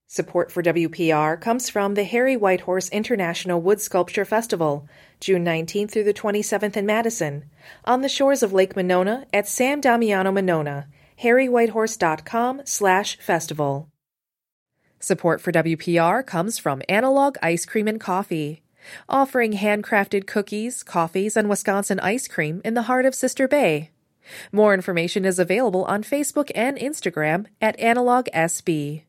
Support for WPR comes from the Harry Whitehorse International Wood Sculpture Festival, June 19th through the 27th in Madison, on the shores of Lake Monona at San Damiano Monona, harrywhitehorse.com/festival. Support for WPR comes from Analog Ice Cream and Coffee, offering handcrafted cookies, coffees, and Wisconsin ice cream in the heart of Sister Bay. More information is available on Facebook and Instagram at AnalogSB.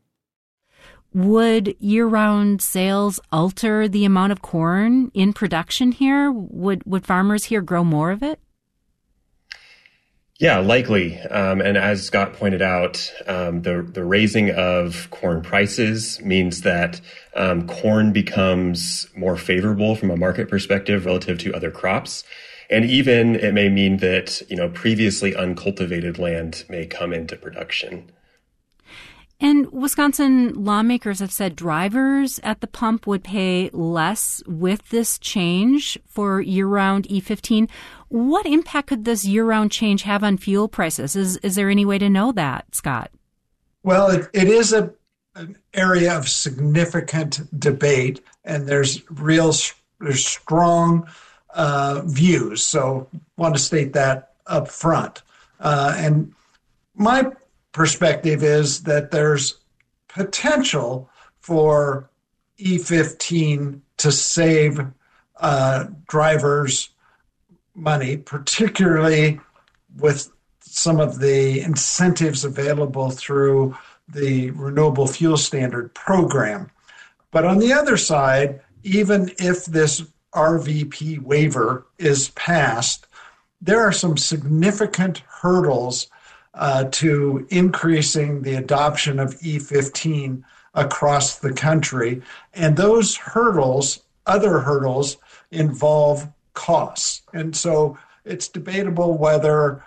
Would year-round sales alter the amount of corn in production here? Would farmers here grow more of it? Yeah, likely. And as Scott pointed out, the raising of corn prices means that corn becomes more favorable from a market perspective relative to other crops. And even it may mean that, previously uncultivated land may come into production. And Wisconsin lawmakers have said drivers at the pump would pay less with this change for year-round E15. What impact could this year-round change have on fuel prices? Is there any way to know that, Scott? Well, it is an area of significant debate, and there's strong views. So I want to state that up front. And my perspective is that there's potential for E15 to save drivers money, particularly with some of the incentives available through the Renewable Fuel Standard program. But on the other side, even if this RVP waiver is passed, there are some significant hurdles to increasing the adoption of E15 across the country. And those other hurdles, involve costs. And so it's debatable whether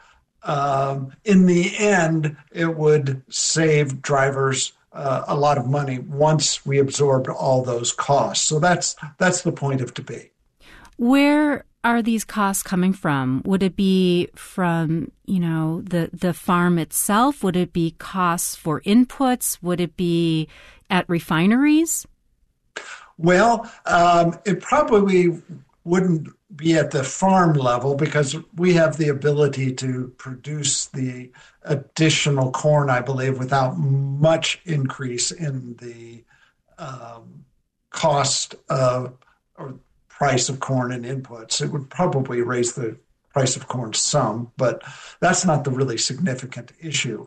in the end it would save drivers a lot of money once we absorbed all those costs. So that's the point of debate. Where are these costs coming from? Would it be from, the farm itself? Would it be costs for inputs? Would it be at refineries? Well, it probably wouldn't be at the farm level because we have the ability to produce the additional corn, I believe, without much increase in the cost of or price of corn and inputs. It would probably raise the price of corn some, but that's not the really significant issue.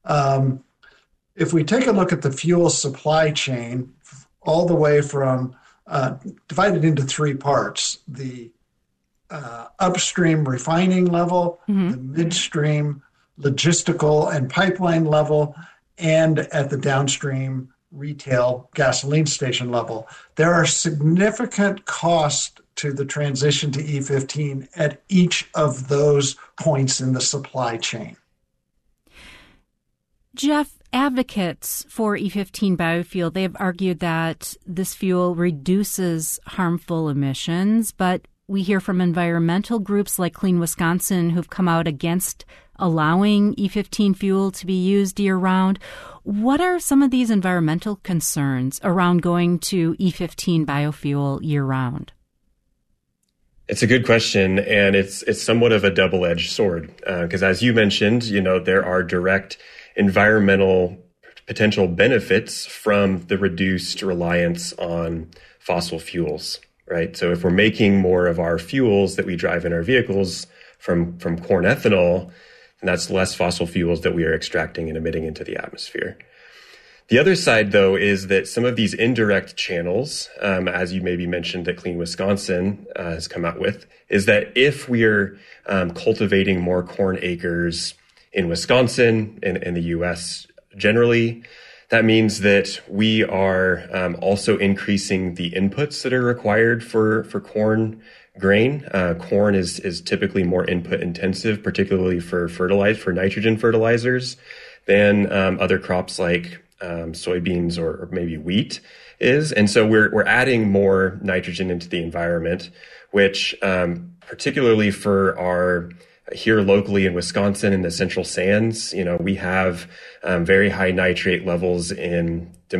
If we take a look at the fuel supply chain, all the way from divided into three parts, the upstream refining level, the midstream logistical and pipeline level, and at the downstream retail gasoline station level. There are significant costs to the transition to E15 at each of those points in the supply chain. Jeff, advocates for E15 biofuel, they have argued that this fuel reduces harmful emissions, but we hear from environmental groups like Clean Wisconsin who've come out against allowing E15 fuel to be used year-round. What are some of these environmental concerns around going to E15 biofuel year-round? It's a good question, and it's somewhat of a double-edged sword because, as you mentioned, there are direct environmental potential benefits from the reduced reliance on fossil fuels, right? So if we're making more of our fuels that we drive in our vehicles from corn ethanol, and that's less fossil fuels that we are extracting and emitting into the atmosphere. The other side, though, is that some of these indirect channels, as you maybe mentioned that Clean Wisconsin has come out with, is that if we're cultivating more corn acres in Wisconsin and in the U.S. generally, that means that we are also increasing the inputs that are required for corn grain. Corn is typically more input intensive, particularly for nitrogen fertilizers, than other crops like soybeans or maybe wheat is. And so we're adding more nitrogen into the environment, which particularly for our here locally in Wisconsin in the Central Sands, we have very high nitrate levels in